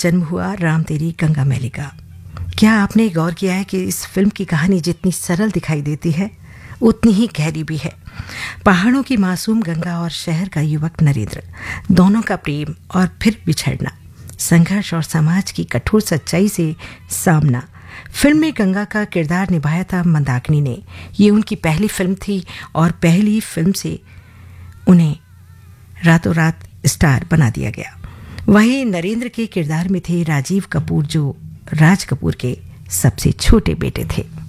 जन्म हुआ राम तेरी गंगा मैली का। क्या आपने गौर किया है कि इस फिल्म की कहानी जितनी सरल दिखाई देती है उतनी ही गहरी भी है। पहाड़ों की मासूम गंगा और शहर का युवक नरेंद्र, दोनों का प्रेम और फिर बिछड़ना, संघर्ष और समाज की कठोर सच्चाई से सामना। फिल्म में गंगा का किरदार निभाया था मंदाकिनी ने। ये उनकी पहली फिल्म थी और पहली फिल्म से उन्हें रातों रात स्टार बना दिया गया। वहीं नरेंद्र के किरदार में थे राजीव कपूर, जो राज कपूर के सबसे छोटे बेटे थे।